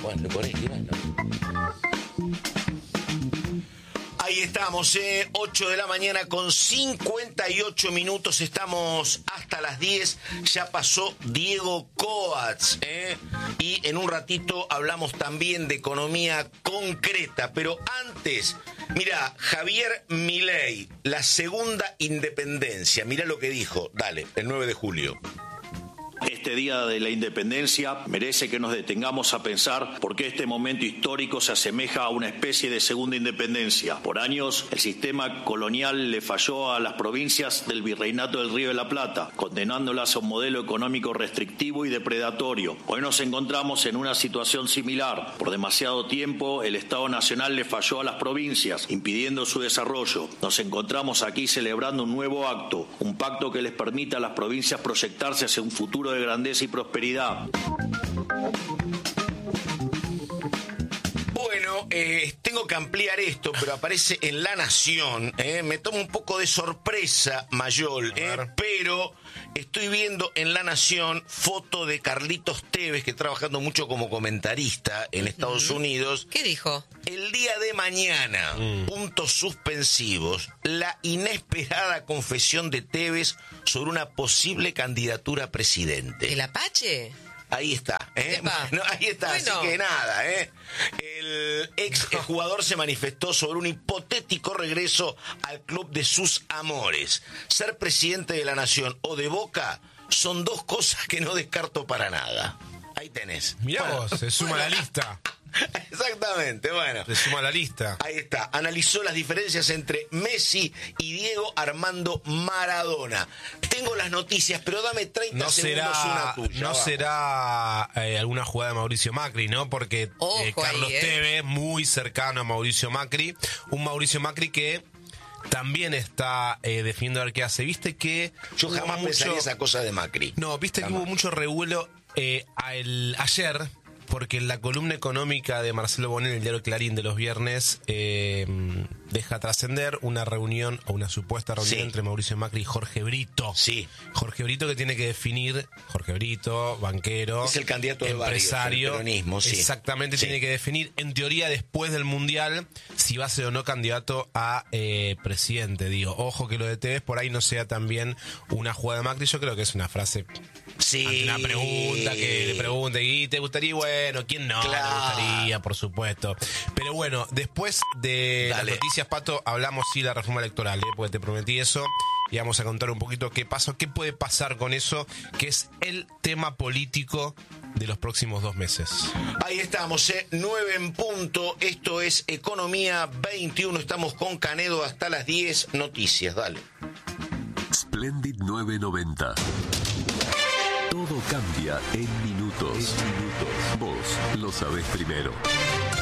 Bueno, por ahí, bueno. Ahí estamos, 8 de la mañana con 58 minutos, estamos hasta las 10, ya pasó Diego Coats, y en un ratito hablamos también de economía concreta, pero antes, mira, Javier Milei, la segunda independencia, mira lo que dijo, dale, el 9 de julio. Este día de la independencia merece que nos detengamos a pensar por qué este momento histórico se asemeja a una especie de segunda independencia. Por años, el sistema colonial le falló a las provincias del Virreinato del Río de la Plata, condenándolas a un modelo económico restrictivo y depredatorio. Hoy nos encontramos en una situación similar. Por demasiado tiempo, el Estado Nacional le falló a las provincias, impidiendo su desarrollo. Nos encontramos aquí celebrando un nuevo acto, un pacto que les permita a las provincias proyectarse hacia un futuro de grandeza y prosperidad. Bueno, tengo que ampliar esto, pero aparece en La Nación. Me toma un poco de sorpresa, Mayol, pero estoy viendo en La Nación foto de Carlitos Tevez, que está trabajando mucho como comentarista en Estados Unidos. ¿Qué dijo? El día de mañana, puntos suspensivos, la inesperada confesión de Tevez sobre una posible candidatura a presidente. ¿El Apache? Ahí está, Bueno, ahí está, bueno. Así que nada, El ex jugador se manifestó sobre un hipotético regreso al club de sus amores. Ser presidente de la Nación o de Boca son dos cosas que no descarto para nada. Ahí tenés. Mirá vos, se suma a la lista. Exactamente, bueno. Se suma a la lista. Ahí está. Analizó las diferencias entre Messi y Diego Armando Maradona. Tengo las noticias, pero dame 30 segundos una tuya. No será alguna jugada de Mauricio Macri, ¿no? Porque Carlos Tevez, muy cercano a Mauricio Macri. Un Mauricio Macri que también está definiendo a ver qué hace. Viste que yo jamás pensaría esa cosa de Macri. No, viste jamás. Que hubo mucho revuelo ayer, porque en la columna económica de Marcelo Bonelli, el diario Clarín de los viernes, deja trascender una reunión o una supuesta reunión entre Mauricio Macri y Jorge Brito. Sí. Jorge Brito, que tiene que definir, Jorge Brito, banquero, es el candidato de empresario, del peronismo, exactamente, tiene que definir, en teoría, después del Mundial, si va a ser o no candidato a presidente. Digo, ojo que lo de Tevez por ahí no sea también una jugada de Macri. Yo creo que es una frase, una pregunta que le pregunte, ¿y te gustaría? Bueno, ¿quién no? Claro. Me gustaría, por supuesto. Pero bueno, después de las noticias, Pato, hablamos de la reforma electoral, porque te prometí eso, y vamos a contar un poquito qué pasó, qué puede pasar con eso, que es el tema político de los próximos 2 meses. Ahí estamos, 9 en punto, esto es Economía 21, estamos con Canedo hasta las 10, noticias, dale. Splendid 990. Todo cambia en minutos. Vos lo sabés primero.